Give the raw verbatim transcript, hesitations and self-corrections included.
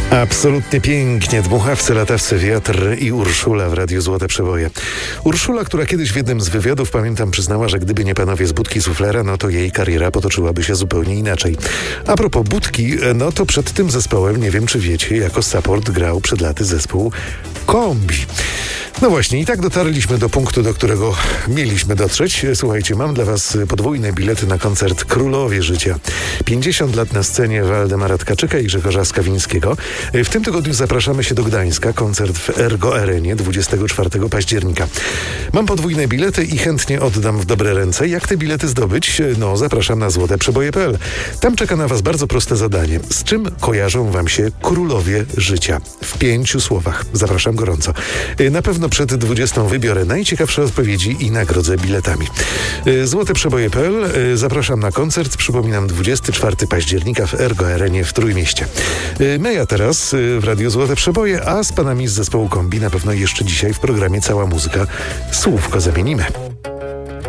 Absolutnie pięknie, dmuchawcy, latawcy, wiatr i Urszula w Radiu Złote Przeboje. Urszula, która kiedyś w jednym z wywiadów, pamiętam, przyznała, że gdyby nie panowie z Budki Suflera, no to jej kariera potoczyłaby się zupełnie inaczej. A propos Budki, no to przed tym zespołem, nie wiem czy wiecie, jako support grał przed laty zespół Kombi. No właśnie, i tak dotarliśmy do punktu, do którego mieliśmy dotrzeć. Słuchajcie, mam dla was podwójne bilety na koncert Królowie Życia. pięćdziesiąt lat na scenie Waldemara Tkaczyka i Grzegorza Skawińskiego. W tym tygodniu zapraszamy się do Gdańska. Koncert w Ergo Arenie dwudziestego czwartego października. Mam podwójne bilety i chętnie oddam w dobre ręce. Jak te bilety zdobyć? No, zapraszam na złote przeboje kropka p l. Tam czeka na was bardzo proste zadanie. Z czym kojarzą wam się Królowie Życia? W pięciu słowach. Zapraszam gorąco. Na pewno przed dwudziestą wybiorę najciekawsze odpowiedzi i nagrodzę biletami. złote przeboje kropka p l. Zapraszam na koncert. Przypominam, dwudziestego czwartego października w Ergo Arenie w Trójmieście. My ja teraz w Radiu Złote Przeboje, a z panami z zespołu Kombi na pewno jeszcze dzisiaj w programie Cała Muzyka słówko zamienimy.